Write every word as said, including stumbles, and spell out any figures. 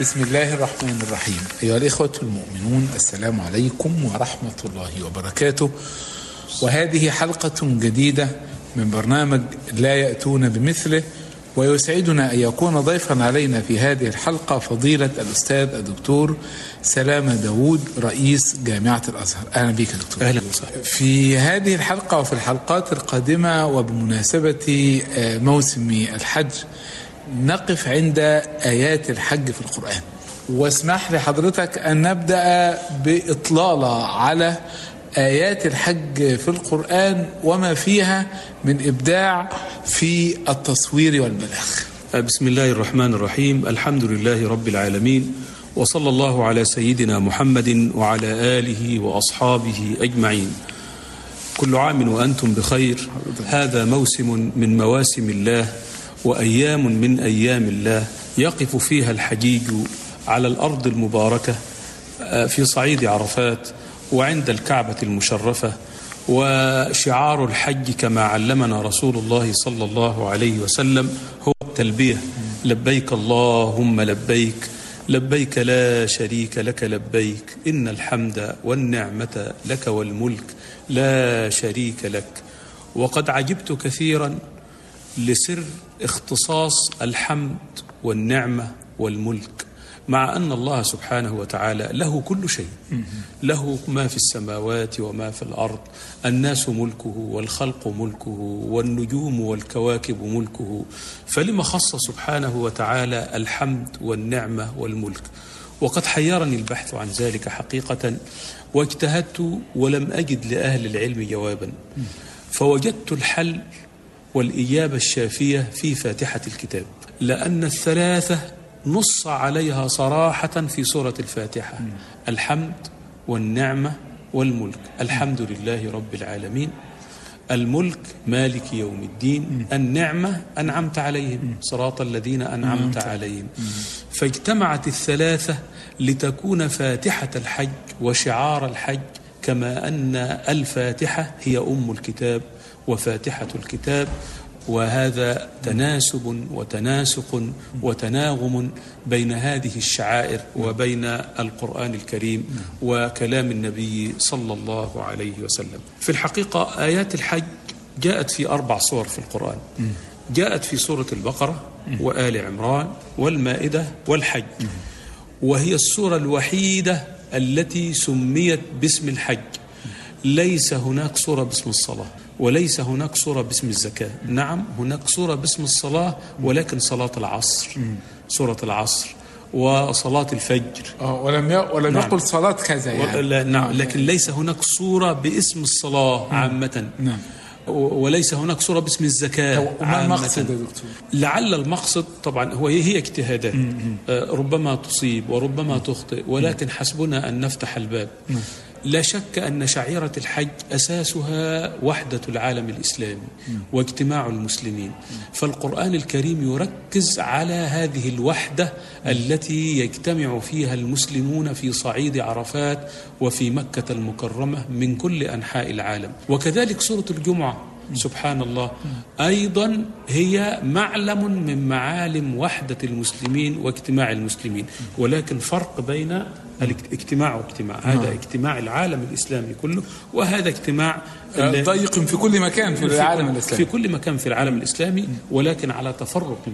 بسم الله الرحمن الرحيم. أيها الإخوة المؤمنون، السلام عليكم ورحمة الله وبركاته. وهذه حلقة جديدة من برنامج لا يأتون بمثله، ويسعدنا أن يكون ضيفا علينا في هذه الحلقة فضيلة الأستاذ الدكتور سلامة داود رئيس جامعة الأزهر. أهلا بك دكتور. أهلا وسهلا. في هذه الحلقة وفي الحلقات القادمة وبمناسبة موسم الحج نقف عند آيات الحج في القرآن، واسمح لحضرتك أن نبدأ بإطلالة على آيات الحج في القرآن وما فيها من إبداع في التصوير والبلاغ. بسم الله الرحمن الرحيم. الحمد لله رب العالمين، وصلى الله على سيدنا محمد وعلى آله وأصحابه أجمعين. كل عام وأنتم بخير. هذا موسم من مواسم الله وأيام من أيام الله يقف فيها الحجيج على الأرض المباركة في صعيد عرفات وعند الكعبة المشرفة. وشعار الحج كما علمنا رسول الله صلى الله عليه وسلم هو التلبية: لبيك اللهم لبيك، لبيك لا شريك لك لبيك، إن الحمد والنعمة لك والملك لا شريك لك. وقد عجبت كثيرا لسر اختصاص الحمد والنعمة والملك، مع أن الله سبحانه وتعالى له كل شيء، له ما في السماوات وما في الأرض، الناس ملكه والخلق ملكه والنجوم والكواكب ملكه، فلما خص سبحانه وتعالى الحمد والنعمة والملك؟ وقد حيرني البحث عن ذلك حقيقة، واجتهدت ولم أجد لأهل العلم جوابا، فوجدت الحل والإجابة الشافية في فاتحة الكتاب، لأن الثلاثة نص عليها صراحة في سورة الفاتحة: الحمد والنعمة والملك. الحمد لله رب العالمين، الملك مالك يوم الدين، النعمة أنعمت عليهم صراط الذين أنعمت عليهم. فاجتمعت الثلاثة لتكون فاتحة الحج وشعار الحج، كما أن الفاتحة هي أم الكتاب وفاتحة الكتاب. وهذا تناسب وتناسق وتناغم بين هذه الشعائر وبين القرآن الكريم وكلام النبي صلى الله عليه وسلم. في الحقيقة آيات الحج جاءت في أربع صور في القرآن. جاءت في سورة البقرة وآل عمران والمائدة والحج، وهي السورة الوحيدة التي سميت باسم الحج. ليس هناك سورة باسم الصلاة، وليس هناك سورة باسم الزكاة. نعم هناك سورة باسم الصلاة، ولكن صلاة العصر، سورة العصر وصلاة الفجر. آه ولم ي... ولم نعم. يقل صلاة كذا يعني. لا نعم، لكن ليس هناك سورة باسم الصلاة عامة. نعم. وليس هناك سورة باسم الزكاة. وما المقصد يا دكتور؟ لعل المقصد طبعا هو هي اجتهادات، ربما تصيب وربما تخطئ، ولكن حسبنا أن نفتح الباب. لا شك أن شعيرة الحج أساسها وحدة العالم الإسلامي واجتماع المسلمين، فالقرآن الكريم يركز على هذه الوحدة التي يجتمع فيها المسلمون في صعيد عرفات وفي مكة المكرمة من كل أنحاء العالم. وكذلك سورة الجمعة سبحان الله أيضا هي معلم من معالم وحدة المسلمين واجتماع المسلمين، ولكن فرق بين الاجتماع واجتماع. هذا اجتماع العالم الإسلامي كله، وهذا اجتماع ضيق في كل مكان في العالم الإسلامي، في كل مكان في العالم الإسلامي، ولكن على تفرق